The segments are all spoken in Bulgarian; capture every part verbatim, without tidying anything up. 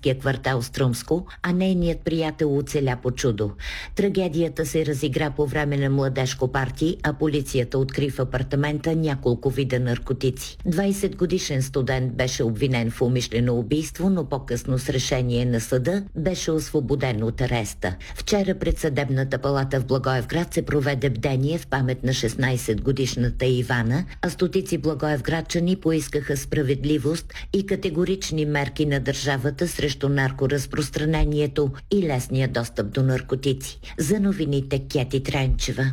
немския квартал Струмско, а нейният приятел оцеля по чудо. Трагедията се разигра по време на младежко парти, а полицията откри в апартамента няколко вида наркотици. двайсет годишен студент беше обвинен в умишлено убийство, но по-късно с решение на съда беше освободен от ареста. Вчера пред съдебната палата в Благоевград се проведе бдение в памет на шестнайсетгодишната Ивана, а стотици благоевградчани поискаха справедливост и категорични мерки на държавата срещу наркоразпространението и лесния достъп до наркотици. За новините Кети Тренчева.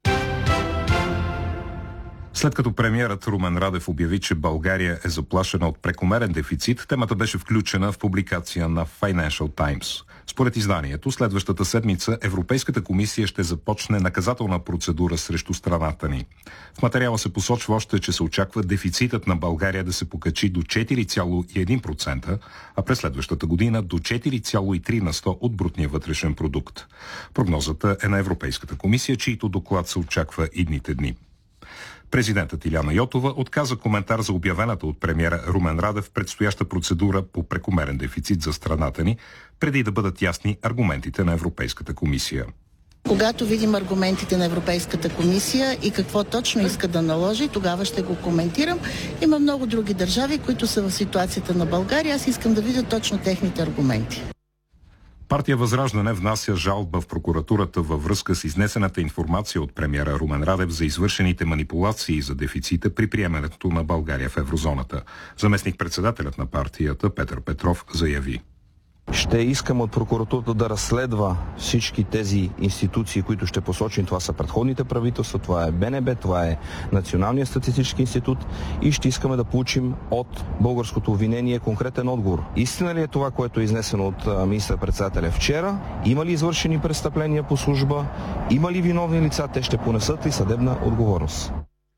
След като премиерът Румен Радев обяви, че България е заплашена от прекомерен дефицит, темата беше включена в публикация на Financial Times. Според изданието, следващата седмица Европейската комисия ще започне наказателна процедура срещу страната ни. В материала се посочва още, че се очаква дефицитът на България да се покачи до четири цяло и едно процента, а през следващата година до четири цяло и три на сто от брутния вътрешен продукт. Прогнозата е на Европейската комисия, чийто доклад се очаква идните дни. Президентът Иляна Йотова отказа коментар за обявената от премиера Румен Радев предстояща процедура по прекомерен дефицит за страната ни, преди да бъдат ясни аргументите на Европейската комисия. Когато видим аргументите на Европейската комисия и какво точно иска да наложи, тогава ще го коментирам. Има много други държави, които са в ситуацията на България. Аз искам да видя точно техните аргументи. Партия Възраждане внася жалба в прокуратурата във връзка с изнесената информация от премиера Румен Радев за извършените манипулации за дефицита при приемането на България в еврозоната. Заместник-председателят на партията Петър Петров заяви: Ще искам от прокуратурата да разследва всички тези институции, които ще посочим. Това са предходните правителства, това е Б Н Б, това е Националният статистически институт и ще искаме да получим от българското обвинение конкретен отговор. Истина ли е това, което е изнесено от министър-председателя вчера? Има ли извършени престъпления по служба? Има ли виновни лица? Те ще понесат ли съдебна отговорност?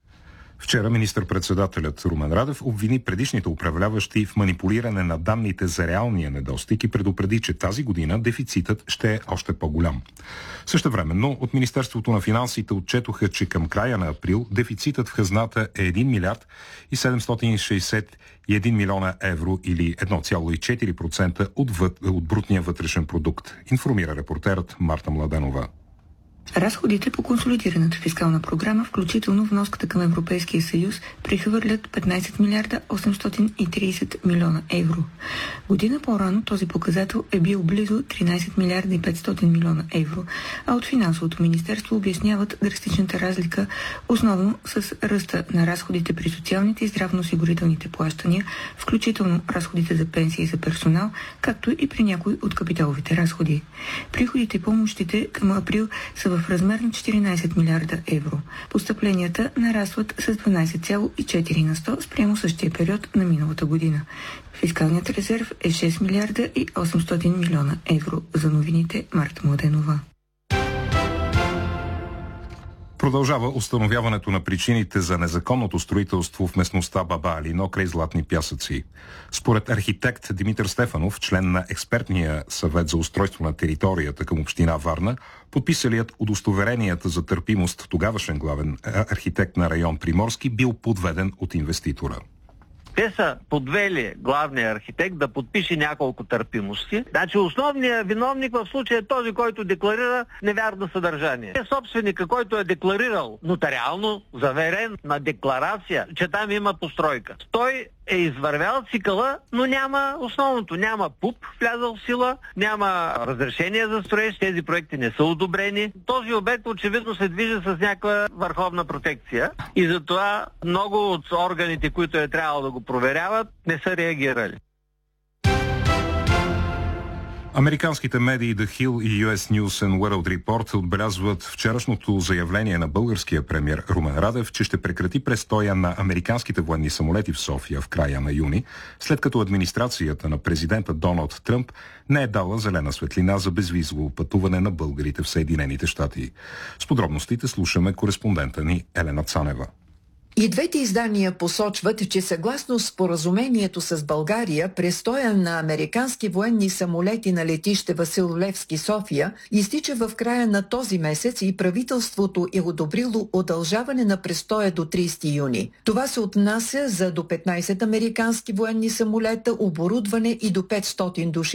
Вчера министър-председателят Румен Радев обвини предишните управляващи в манипулиране на данните за реалния недостиг и предупреди, че тази година дефицитът ще е още по-голям. Същевременно от Министерството на финансите отчетоха, че към края на април дефицитът в хазната е един милиард и седемстотин шейсет и един милиона евро или едно цяло и четири процента от, въд... от брутния вътрешен продукт, информира репортерът Марта Младенова. Разходите по консолидираната фискална програма, включително вноската към Европейския съюз, прехвърлят петнайсет милиарда осемстотин и трийсет милиона евро. Година по-рано този показател е бил близо тринайсет милиарда и петстотин милиона евро, а от Финансовото министерство обясняват драстичната разлика основно с ръста на разходите при социалните и здравноосигурителните плащания, включително разходите за пенсии и за персонал, както и при някои от капиталовите разходи. Приходите и помощите към април са в размер на четиринайсет милиарда евро. Постъпленията нарастват с дванайсет цяло и четири на сто спрямо същия период на миналата година. Фискалният резерв е шест милиарда и осемстотин милиона евро. За новините Марта Младенова. Продължава установяването на причините за незаконното строителство в местността Баба Алино край Златни пясъци. Според архитект Димитър Стефанов, член на експертния съвет за устройство на територията към община Варна, подписалият удостоверенията за търпимост тогавашен главен архитект на район Приморски бил подведен от инвеститора. Те са подвели главния архитект да подпише няколко търпимости. Значи основният виновник в случая е този, който декларира невярно съдържание. Е собственика, който е декларирал нотариално, заверен на декларация, че там има постройка. Той е извървял цикъла, но няма основното. Няма ПУП влязъл в сила, няма разрешение за строеж, тези проекти не са одобрени. Този обект очевидно се движи с някаква върховна протекция и затова много от органите, които е трябвало да го проверяват, не са реагирали. Американските медии The Hill и Ю Ес News and World Report отбелязват вчерашното заявление на българския премиер Румен Радев, че ще прекрати престоя на американските военни самолети в София в края на юни, след като администрацията на президента Доналд Тръмп не е дала зелена светлина за безвизово пътуване на българите в Съединените щати. С подробностите слушаме кореспондента ни Елена Цанева. И двете издания посочват, че съгласно споразумението с България, престоя на американски военни самолети на летище Васил Левски София изтича в края на този месец и правителството е одобрило удължаване на престоя до трийсети юни. Това се отнася за до петнайсет американски военни самолета, оборудване и до петстотин души